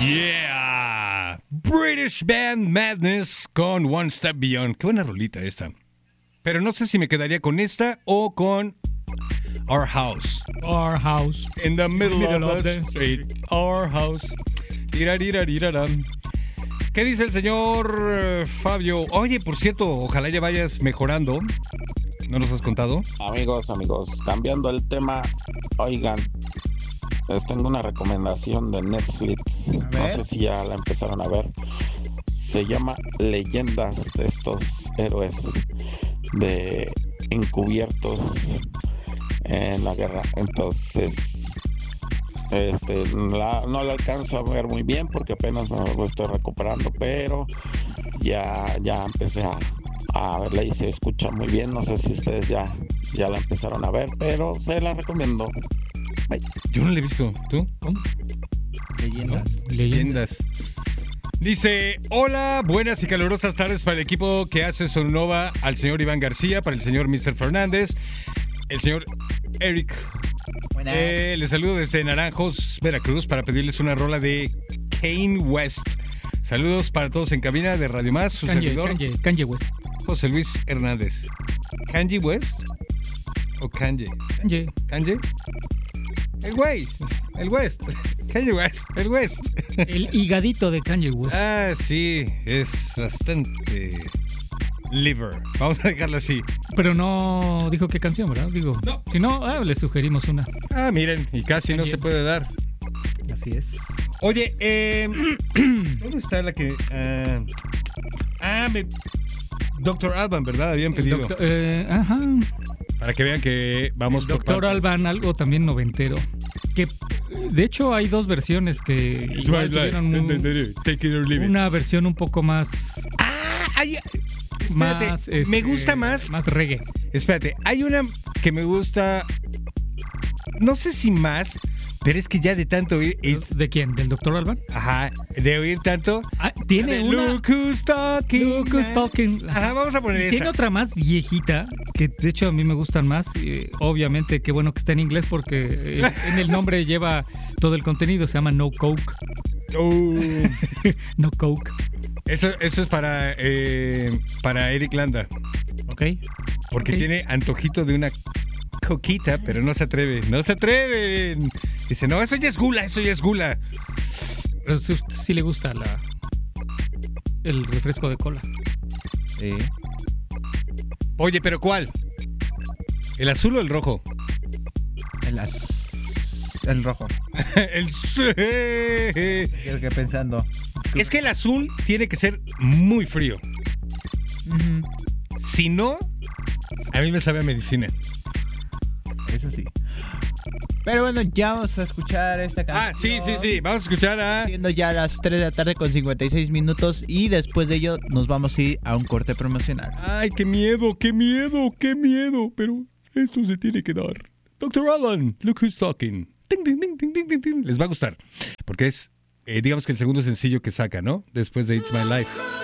Yeah, British Band Madness con One Step Beyond. Qué buena rolita esta. Pero no sé si me quedaría con esta o con Our House. Our House. In the middle of the street. Our House. Tirariraram. ¿Qué dice el señor Fabio? Oye, por cierto, ojalá ya vayas mejorando. ¿No nos has contado? Amigos, cambiando el tema, oigan, les tengo una recomendación de Netflix. No sé si ya la empezaron a ver. Se llama Leyendas, de estos héroes de encubiertos en la guerra. Entonces, no la alcanzo a ver muy bien porque apenas me lo estoy recuperando, pero ya empecé a verla y se escucha muy bien. No sé si ustedes ya la empezaron a ver, pero se la recomiendo. Bye. Yo no la he visto. ¿Tú? ¿Cómo? Leyendas. ¿No? Leyendas. Dice, hola, buenas y calurosas tardes para el equipo que hace Sonova, al señor Iván García, para el señor Mr. Fernández, el señor Eric. Les saludo desde Naranjos, Veracruz, para pedirles una rola de Kanye West. Saludos para todos en cabina de Radio Más, su servidor Kanye West. José Luis Hernández. ¿Kanye West? ¿O Kanye? ¿Kanye? El güey, el West. Kanye West, el West. El higadito de Kanye West. Ah, sí, es bastante liver. Vamos a dejarlo así. Pero no dijo qué canción, ¿verdad? Digo, no. Si no, le sugerimos una. Ah, miren, y casi no se puede dar. Así es. Oye, ¿dónde está la que...? Doctor Alban, ¿verdad? Habían pedido. Ajá. Para que vean que vamos por Doctor Alban, algo también noventero. Que de hecho hay dos versiones que igual tuvieron una versión un poco más. Espérate, más, me gusta más. Más reggae. Espérate, hay una que me gusta. No sé si más. Pero es que ya de tanto oír... ¿De quién? ¿Del Dr. Alban? Ajá, de oír tanto... Tiene una... Look Who's Talking. Ajá, vamos a poner esa. Tiene otra más viejita, que de hecho a mí me gustan más. Obviamente, qué bueno que está en inglés porque en el nombre lleva todo el contenido. Se llama No Coke. No Coke. Eso es para Eric Landa. Ok. Porque tiene antojito de una... coquita, pero no se atreve. ¡No se atreven! Dice, no, eso ya es gula. Pero sí le gusta el refresco de cola. Sí. Oye, ¿pero cuál? ¿El azul o el rojo? El rojo. Creo que pensando. Es que el azul tiene que ser muy frío. Uh-huh. Si no, a mí me sabe a medicina. Eso sí. Pero bueno, ya vamos a escuchar esta canción. Sí. Vamos a escuchar Siendo ya las 3 de la tarde con 56 minutos. Y después de ello nos vamos a ir a un corte promocional. Ay, qué miedo. Pero esto se tiene que dar. Dr. Alban, Look Who's Talking. Ding, ding, ding, ding, ding, ding. Les va a gustar. Porque es, digamos que el segundo sencillo que saca, ¿no? Después de It's My Life.